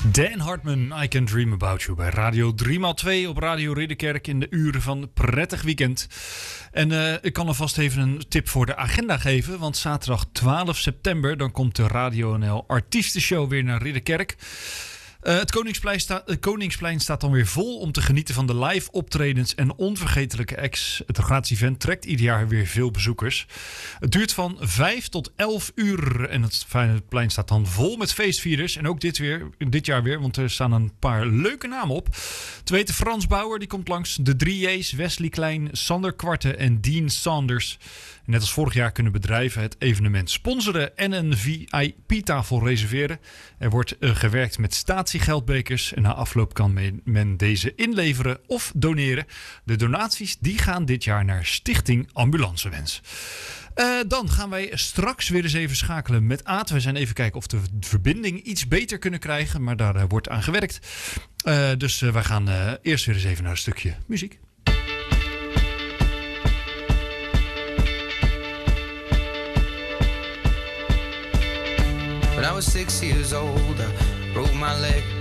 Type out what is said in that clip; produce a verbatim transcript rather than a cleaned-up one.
Dan Hartman, I Can Dream About You bij Radio drie maal twee op Radio Ridderkerk in de uren van Prettig Weekend. En uh, ik kan alvast even een tip voor de agenda geven, want zaterdag twaalf september dan komt de Radio N L Artiestenshow weer naar Ridderkerk. Uh, het, Koningsplein sta, het Koningsplein staat dan weer vol om te genieten van de live optredens en onvergetelijke acts. Het gratis event trekt ieder jaar weer veel bezoekers. Het duurt van vijf tot elf uur en het plein staat dan vol met feestvierders. En ook dit, weer, dit jaar weer, want er staan een paar leuke namen op. Te weten Frans Bauer, die komt langs. De drie J's, Wesley Klein, Sander Kwarte en Dean Saunders. En net als vorig jaar kunnen bedrijven het evenement sponsoren en een V I P-tafel reserveren. Er wordt uh, gewerkt met statiegeldbekers en na afloop kan men deze inleveren of doneren. De donaties die gaan dit jaar naar Stichting Ambulancewens. Uh, dan gaan wij straks weer eens even schakelen met Aad. We zijn even kijken of de verbinding iets beter kunnen krijgen, maar daar uh, wordt aan gewerkt. Uh, dus uh, wij gaan uh, eerst weer eens even naar een stukje muziek. When I was six years old, I broke my leg.